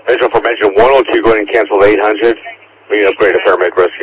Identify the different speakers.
Speaker 1: Visual formation 102, go ahead and cancel the 800. We need to upgrade to paramedic rescue.